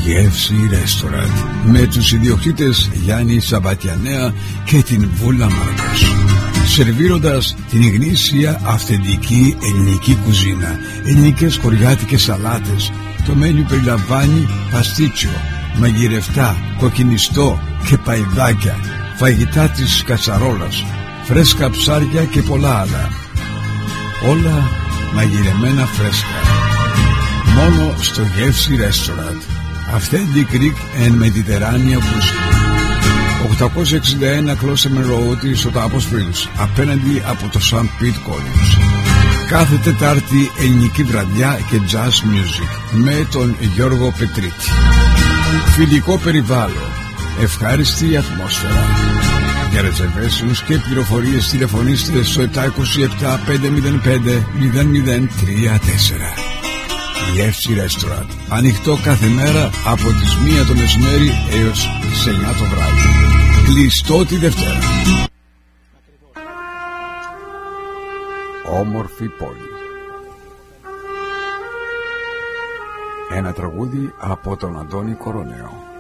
Γεύση Ρέστοραντ με τους ιδιοκτήτες Γιάννη Σαμπατιανέα και την Βούλα Μάρκος, σερβίροντας την γνήσια αυθεντική ελληνική κουζίνα, ελληνικές χωριάτικες σαλάτες. Το μένιου περιλαμβάνει παστίτσιο, μαγειρευτά, κοκκινιστό και παϊδάκια, φαγητά της κατσαρόλας, φρέσκα ψάρια και πολλά άλλα. Όλα μαγειρεμένα φρέσκα. Μόνο στο Γεύση Restaurant. Authentic Greek and Mediterranean Food. 861 Closeman Road στο Τάπος Springs, απέναντι από το St. Pete College. Κάθε Τετάρτη ελληνική βραδιά και jazz music με τον Γιώργο Πετρίτη. Φιλικό περιβάλλον, ευχάριστη ατμόσφαιρα. Για reservations και πληροφορίες τηλεφωνήστε στο 727 505 0034. Γεύση Restaurant. Ανοιχτό κάθε μέρα από τις 1 το μεσημέρι έως τις 9 το βράδυ. Κλειστό τη Δευτέρα. Όμορφη πόλη. Ένα τραγούδι από τον Αντώνη Κοροναίο.